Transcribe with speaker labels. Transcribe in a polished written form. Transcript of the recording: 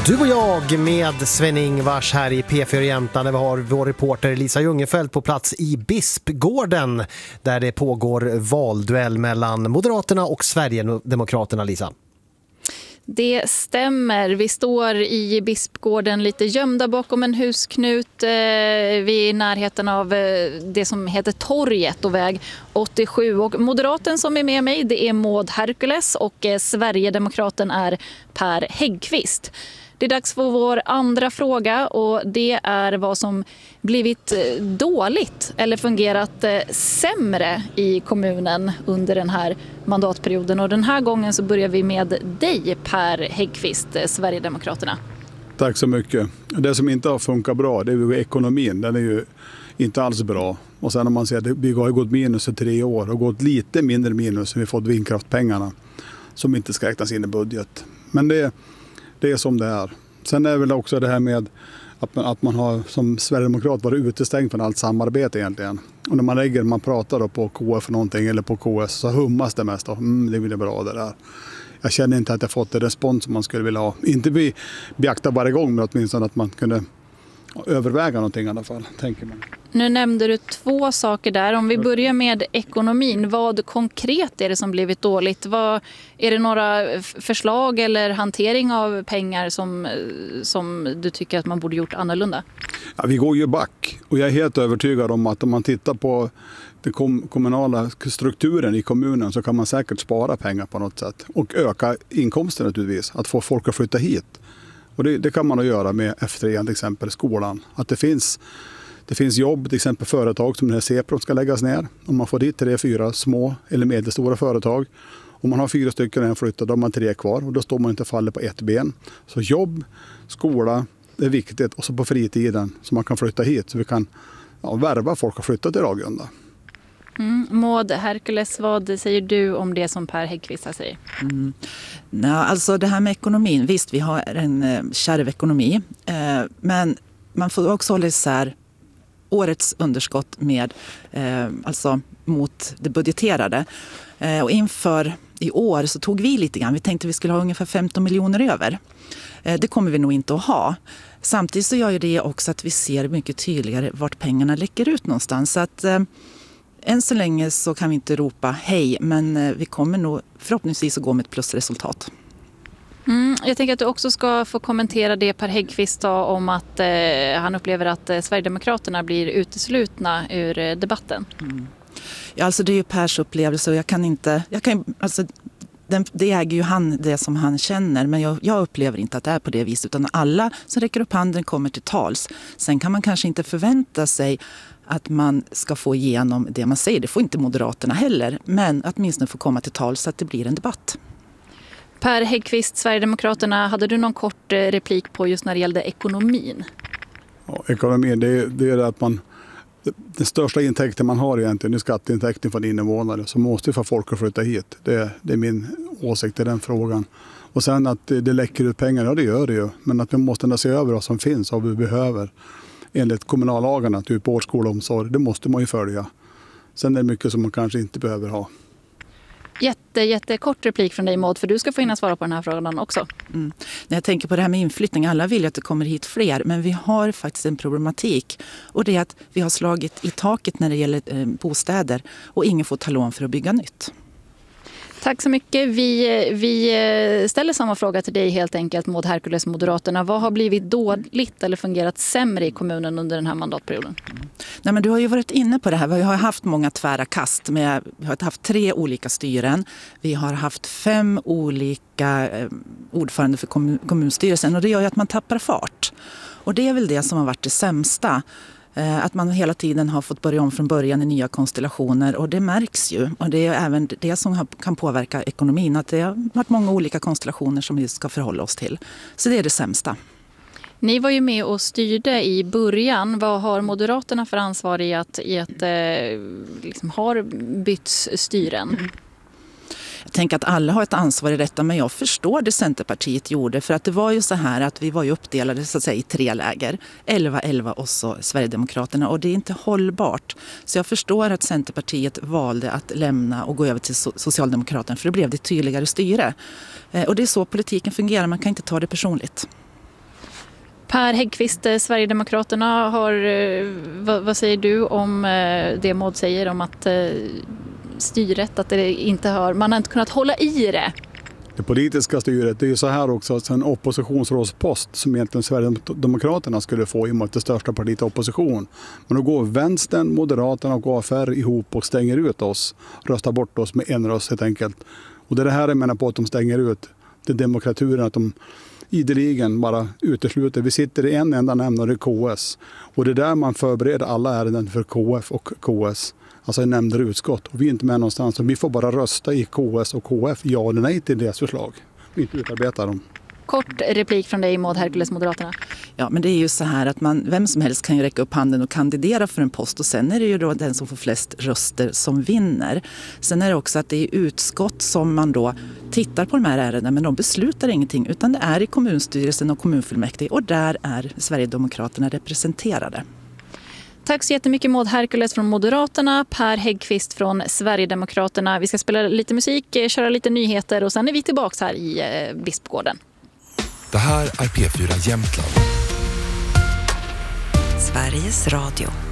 Speaker 1: Du och jag med Sven-Ingvars här i P4 Jämtland, där vi har vår reporter Lisa Ljungefelt på plats i Bispgården där det pågår valduell mellan Moderaterna och Sverigedemokraterna. Lisa.
Speaker 2: Det stämmer. Vi står i Bispgården lite gömda bakom en husknut. Vi är i närheten av det som heter Torget och väg 87. Och moderaten som är med mig, det är Maud Herkules och Sverigedemokraten är Per Häggkvist. Det är dags för vår andra fråga och det är vad som blivit dåligt eller fungerat sämre i kommunen under den här mandatperioden. Och den här gången så börjar vi med dig, Per Häggkvist, Sverigedemokraterna.
Speaker 3: Tack så mycket. Det som inte har funkat bra, det är ju ekonomin. Den är ju inte alls bra. Och sen om man ser att vi har gått minus i 3 år och gått lite mindre minus som vi fått vindkraftpengarna som inte ska räknas in i budget. Men det är som det är. Sen är väl också det här med att man har som Sverigedemokrat varit utestängd från allt samarbete egentligen. Och när man pratar då på KF någonting eller på KS så hummas det mest. Det blir bra det där. Jag känner inte att jag fått det respons som man skulle vilja ha. Inte vi beaktar varje gång, men åtminstone att man kunde överväga någonting i alla fall, tänker man.
Speaker 2: Nu nämnde du 2 saker där. Om vi börjar med ekonomin, vad konkret är det som blivit dåligt? Är det några förslag eller hantering av pengar som du tycker att man borde gjort annorlunda?
Speaker 3: Ja, vi går ju back och jag är helt övertygad om att om man tittar på den kommunala strukturen i kommunen så kan man säkert spara pengar på något sätt och öka inkomsten naturligtvis, att få folk att flytta hit. Och det kan man då göra med F3, till exempel skolan. Att det finns jobb, till exempel företag som den här CEPRO ska läggas ner. Om man får dit 3-4 små eller medelstora företag. Om man har 4 stycken och flyttar, då har man 3 kvar och då står man inte faller på ett ben. Så jobb, skola, det är viktigt. Och så på fritiden så man kan flytta hit så vi kan värva folk att flytta till Ragunda.
Speaker 2: Maud Herkules, vad säger du om det som Per Häggkvist säger?
Speaker 4: Alltså det här med ekonomin, visst vi har en kärv ekonomi, men man får också hålla isär årets underskott med, alltså mot det budgeterade. Och inför i år så tog vi lite grann, vi tänkte vi skulle ha ungefär 15 miljoner över. Det kommer vi nog inte att ha. Samtidigt så gör ju det också att vi ser mycket tydligare vart pengarna läcker ut någonstans. Så att än så länge så kan vi inte ropa hej, men vi kommer nog förhoppningsvis att gå med ett plusresultat.
Speaker 2: Jag tänker att du också ska få kommentera det Per Häggkvist sa om att han upplever att Sverigedemokraterna blir uteslutna ur debatten.
Speaker 4: Ja, alltså det är ju Pers upplevelse och det äger ju han det som han känner, men jag upplever inte att det är på det viset, utan alla som räcker upp handen kommer till tals. Sen kan man kanske inte förvänta sig att man ska få igenom det man säger. Det får inte Moderaterna heller, men att åtminstone få komma till tals så att det blir en debatt.
Speaker 2: Per Häggkvist, Sverigedemokraterna, hade du någon kort replik på just när det gällde ekonomin?
Speaker 3: Ja, ekonomin, det är att den största intäkten man har egentligen är skatteintäkten från invånare, så måste vi få folk att flytta hit. Det är min åsikt i den frågan. Och sen att det läcker ut pengar, ja det gör det ju. Men att vi måste se över vad som finns och vad vi behöver. Enligt kommunallagarna, typ vård, skola och omsorg, det måste man ju följa. Sen är det mycket som man kanske inte behöver ha.
Speaker 2: Jättekort replik från dig, Maud, för du ska få hinna svara på den här frågan också.
Speaker 4: När jag tänker på det här med inflyttning, alla vill ju att det kommer hit fler, men vi har faktiskt en problematik. Och det är att vi har slagit i taket när det gäller bostäder och ingen får ta lån för att bygga nytt.
Speaker 2: Tack så mycket. Vi ställer samma fråga till dig helt enkelt, Maud Herkules, Moderaterna. Vad har blivit dåligt eller fungerat sämre i kommunen under den här mandatperioden?
Speaker 4: Nej, men du har ju varit inne på det här. Vi har haft många tvära kast. Vi har haft 3 olika styren. Vi har haft 5 olika ordförande för kommunstyrelsen. Och det gör ju att man tappar fart. Och det är väl det som har varit det sämsta. Att man hela tiden har fått börja om från början i nya konstellationer, och det märks ju. Och det är även det som kan påverka ekonomin, att det har varit många olika konstellationer som vi ska förhålla oss till. Så det är det sämsta.
Speaker 2: Ni var ju med och styrde i början. Vad har Moderaterna för ansvar i att liksom har bytts styren?
Speaker 4: Jag tänker att alla har ett ansvar i detta, men jag förstår det Centerpartiet gjorde, för att det var ju så här att vi var ju uppdelade så att säga i 3 läger, 11 och så Sverigedemokraterna, och det är inte hållbart. Så jag förstår att Centerpartiet valde att lämna och gå över till Socialdemokraterna, för det blev det tydligare styre. Och det är så politiken fungerar, man kan inte ta det personligt.
Speaker 2: Per Häggkvist, Sverigedemokraterna vad säger du om det Maud säger om att styret, att det inte man har inte kunnat hålla i det?
Speaker 3: Det politiska styret, det är ju så här också att en oppositionsrådspost som egentligen Sverigedemokraterna skulle få i och med det största partiet i opposition. Men då går vänstern, Moderaterna och AFR ihop och stänger ut oss, röstar bort oss med en röst helt enkelt. Och det är det här jag menar på att de stänger ut, det demokraturen, att de ideligen bara utesluter. Vi sitter i en enda nämnd och det är KS. Och det är där man förbereder alla ärenden för KF och KS. Alltså i nämnder och utskott. Och vi är inte med någonstans. Så vi får bara rösta i KS och KF. Ja eller nej till deras förslag. Vi inte utarbetar dem.
Speaker 2: Kort replik från dig, Maud Herkules, Moderaterna.
Speaker 4: Ja, men det är ju så här att vem som helst kan ju räcka upp handen och kandidera för en post. Och sen är det ju då den som får flest röster som vinner. Sen är det också att det är utskott som man då tittar på de här ärendena, men de beslutar ingenting. Utan det är i kommunstyrelsen och kommunfullmäktige. Och där är Sverigedemokraterna representerade.
Speaker 2: Tack så jättemycket Maud Herkules från Moderaterna, Per Häggkvist från Sverigedemokraterna. Vi ska spela lite musik, köra lite nyheter och sen är vi tillbaka här i Bispgården.
Speaker 5: Det här är P4 Jämtland.
Speaker 6: Sveriges Radio.